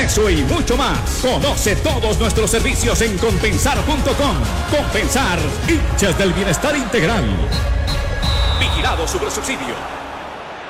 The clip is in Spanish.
eso y mucho más. Conoce todos nuestros servicios en compensar.com. Compensar, hinchas del bienestar integral. Vigilado Supersubsidio.